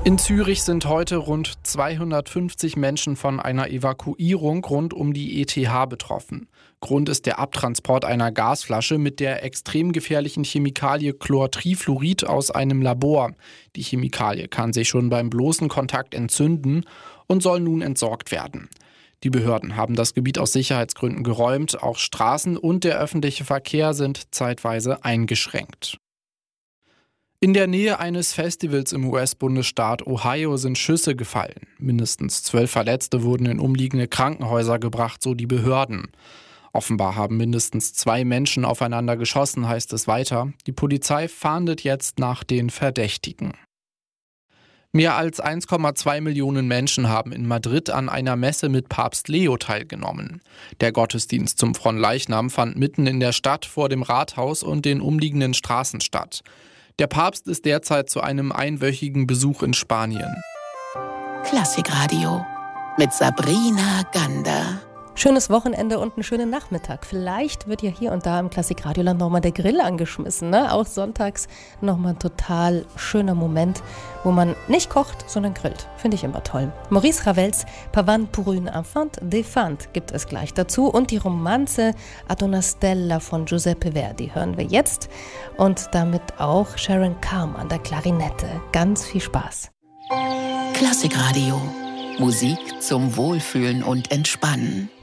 In Zürich sind heute rund 250 Menschen von einer Evakuierung rund um die ETH betroffen. Grund ist der Abtransport einer Gasflasche mit der extrem gefährlichen Chemikalie Chlortrifluorid aus einem Labor. Die Chemikalie kann sich schon beim bloßen Kontakt entzünden und soll nun entsorgt werden. Die Behörden haben das Gebiet aus Sicherheitsgründen geräumt. Auch Straßen und der öffentliche Verkehr sind zeitweise eingeschränkt. In der Nähe eines Festivals im US-Bundesstaat Ohio sind Schüsse gefallen. Mindestens 12 Verletzte wurden in umliegende Krankenhäuser gebracht, so die Behörden. Offenbar haben mindestens 2 Menschen aufeinander geschossen, heißt es weiter. Die Polizei fahndet jetzt nach den Verdächtigen. Mehr als 1,2 Millionen Menschen haben in Madrid an einer Messe mit Papst Leo teilgenommen. Der Gottesdienst zum Fronleichnam fand mitten in der Stadt vor dem Rathaus und den umliegenden Straßen statt. Der Papst ist derzeit zu einem einwöchigen Besuch in Spanien. Klassikradio mit Sabrina Gander. Schönes Wochenende und einen schönen Nachmittag. Vielleicht wird ja hier und da im Klassikradioland nochmal der Grill angeschmissen, ne? Auch sonntags nochmal ein total schöner Moment, wo man nicht kocht, sondern grillt. Finde ich immer toll. Maurice Ravels Pavane pour une enfant des Fans gibt es gleich dazu. Und die Romanze Ad una Stella von Giuseppe Verdi hören wir jetzt. Und damit auch Sharon Carm an der Klarinette. Ganz viel Spaß. Klassikradio. Musik zum Wohlfühlen und Entspannen.